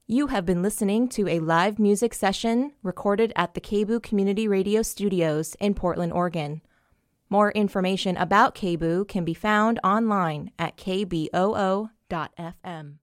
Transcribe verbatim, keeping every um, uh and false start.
You have been listening to a live music session recorded at the K B O O Community Radio Studios in Portland, Oregon. More information about K B O O can be found online at k b o o dot f m.